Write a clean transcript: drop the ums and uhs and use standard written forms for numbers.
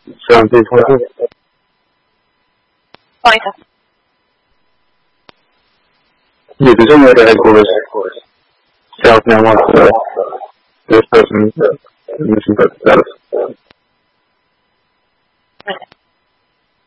1720. Monitor. Yeah, there's only other headquarters. South now wants this person, mission status.